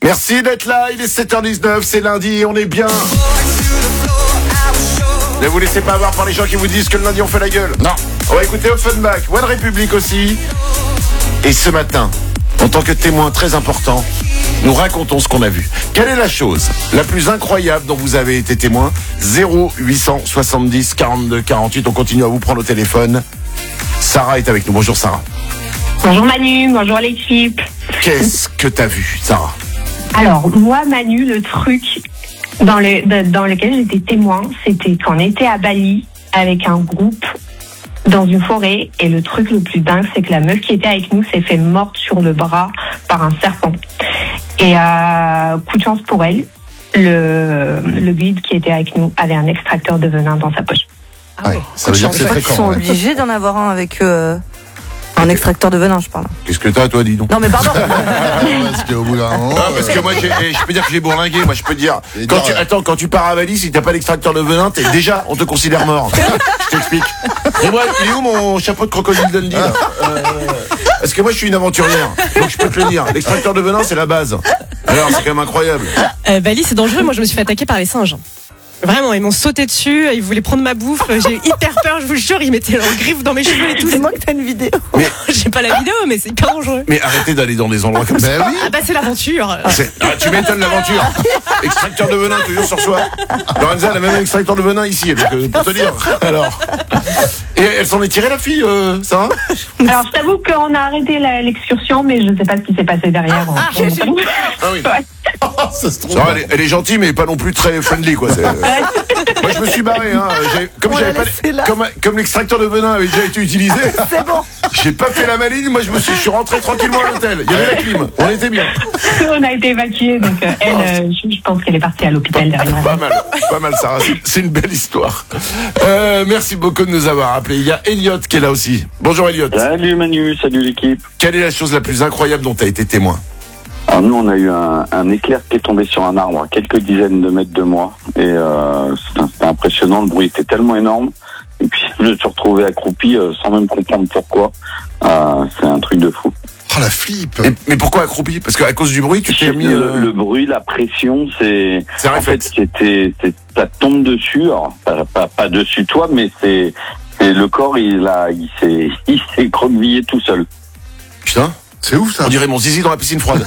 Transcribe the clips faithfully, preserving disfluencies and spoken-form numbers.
Merci d'être là, il est sept heures dix-neuf, c'est lundi, on est bien. Ne vous laissez pas avoir par les gens qui vous disent que le lundi on fait la gueule. Non. On va écouter Offenbach, One Republic aussi. Et ce matin, en tant que témoin très important, nous racontons ce qu'on a vu. Quelle est la chose la plus incroyable dont vous avez été témoin? Zéro huit cent soixante-dix quarante-deux quarante-huit, on continue à vous prendre au téléphone. Sarah est avec nous. Bonjour Sarah. Bonjour Manu, bonjour l'équipe. Qu'est-ce que t'as vu, Sarah? Alors, moi Manu, le truc dans, le, dans lequel j'étais témoin, c'était qu'on était à Bali avec un groupe dans une forêt, et le truc le plus dingue, c'est que la meuf qui était avec nous s'est fait morte sur le bras par un serpent. Et euh, coup de chance pour elle, le, le guide qui était avec nous avait un extracteur de venin dans sa poche. Ah ouais, ça veut dire que c'est fréquent. Ils sont ouais. obligés d'en avoir un avec euh, un extracteur de venin, je parle. Qu'est-ce que t'as, toi, dis donc? Non mais pardon. Parce qu'au bout d'un moment, Ah, parce que moi, j'ai, je peux dire que j'ai bourlingué. Moi, je peux dire. Et Quand dire, tu, ouais. attends, quand tu pars à Bali, si t'as pas l'extracteur de venin, t'es déjà, on te considère mort. Je t'explique. Et moi, il est où mon chapeau de crocodile Dundee, là? Euh, Parce que moi, je suis une aventurière. Donc, je peux te le dire. L'extracteur de venin, c'est la base. Alors, c'est quand même incroyable. Euh, Bali, c'est dangereux. Moi, je me suis fait attaquer par les singes. Vraiment, ils m'ont sauté dessus, ils voulaient prendre ma bouffe. J'ai eu hyper peur, je vous jure. Ils mettaient leurs griffes dans mes cheveux et tout. C'est moi que t'as une vidéo. J'ai pas la vidéo, mais c'est hyper dangereux. Mais arrêtez d'aller dans des endroits comme ça. Ben oui. Ah bah, c'est l'aventure. C'est- Ah, tu m'étonnes l'aventure. Extracteur de venin toujours sur soi. Lorenza, elle a même un extracteur de venin ici, donc euh, pour te dire. Alors. Et elle s'en est tirée, la fille, euh, ça va? Alors, je t'avoue qu'on a arrêté la- l'excursion, mais je sais pas ce qui s'est passé derrière. Ah, en- en- Ah oui. Ouais. Ça se trouve. Ça va, elle, est, elle est gentille, mais pas non plus très friendly, quoi. C'est- Moi, je me suis barré, hein. J'ai- Comme On j'avais l'a pas, laissé là. comme, comme l'extracteur de venin avait déjà été utilisé, C'est bon. j'ai pas fait la maligne. Moi, je me suis, je suis rentré tranquillement à l'hôtel. Il y avait la clim. On était bien. On a été évacués, donc euh, elle, euh, je, je pense qu'elle est partie à l'hôpital derrière. Pas mal, pas mal, Sarah. C'est- C'est une belle histoire. Euh, merci beaucoup de nous avoir appelés. Il y a Elliot qui est là aussi. Bonjour Elliot. Salut Manu, salut l'équipe. Quelle est la chose la plus incroyable dont tu as été témoin? Alors nous on a eu un, un éclair qui est tombé sur un arbre à quelques dizaines de mètres de moi et euh, c'était, c'était impressionnant, le bruit était tellement énorme et puis je me suis retrouvé accroupi euh, sans même comprendre pourquoi. Euh, c'est un truc de fou. Oh la flip. Et- mais pourquoi accroupi? Parce qu'à cause du bruit, tu t'es mis. le, euh, le bruit, la pression, c'est C'est un en fait réflexe. c'était c'est, ça tombe dessus, alors pas, pas, pas dessus toi, mais c'est, c'est le corps il a il s'est il s'est recroquevillé tout seul. Putain, C'est ouf ça. on dirait mon zizi dans la piscine froide.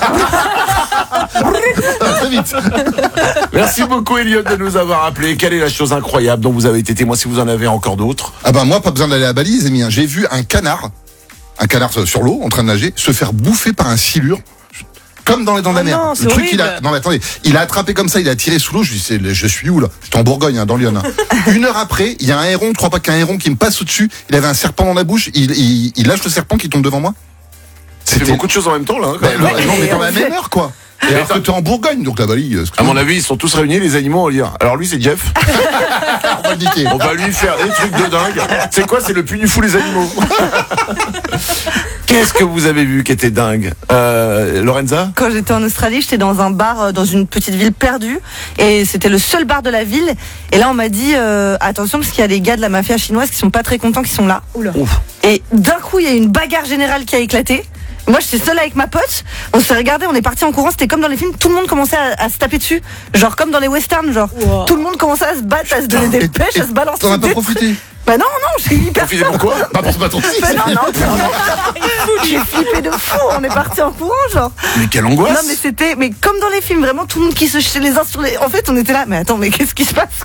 Très vite. Merci beaucoup Elliot de nous avoir appelés. Quelle est la chose incroyable dont vous avez été témoin, si vous en avez encore d'autres? Ah ben moi, pas besoin d'aller à Bali, les amis. hein. J'ai vu un canard, un canard sur l'eau, en train de nager, se faire bouffer par un silure. Comme dans les dents de la Oh mer. non, Le c'est truc, il a, horrible. non mais attendez, il a attrapé comme ça, il a tiré sous l'eau. Je dis, c'est, je suis où là? J'étais en Bourgogne, hein, dans Lyon. hein. Une heure après, il y a un héron, je crois pas qu'un héron qui me passe au-dessus. Il avait un serpent dans la bouche. Il, il, il lâche le serpent qui tombe devant moi. C'est beaucoup de choses en même temps là. hein, quand Ben, même. le- non, mais dans la même heure, quoi. Et alors que t'es en Bourgogne, donc la Bali. À mon avis, ils sont tous réunis, les animaux, au lire. Alors lui, c'est Jeff. on va le niquer. On va lui faire des trucs de dingue. C'est quoi? C'est le puits du fou, les animaux. Qu'est-ce que vous avez vu qui était dingue, euh, Lorenza? Quand j'étais en Australie, j'étais dans un bar euh, dans une petite ville perdue et c'était le seul bar de la ville. Et là, on m'a dit euh, attention parce qu'il y a des gars de la mafia chinoise qui sont pas très contents, qui sont là. Oula. Et d'un coup, il y a une bagarre générale qui a éclaté. Moi, j'étais seule avec ma pote. On s'est regardé, on est parti en courant. C'était comme dans les films. Tout le monde commençait à, à se taper dessus, genre comme dans les westerns, genre. Wow. Tout le monde commençait à se battre, à se donner des Et- pêches, et à se balancer. T'en as pas des profité? trucs. Bah non, non, j'ai eu hyper Profitez pourquoi? Pas pour pas ton fils. Bah non, non, non, non. J'ai flippé de fou. On est parti en courant, genre. Mais quelle angoisse! Non, mais c'était, mais comme dans les films, vraiment tout le monde qui se jetait les uns sur les. En fait, on était là. Mais attends, mais qu'est-ce qui se passe?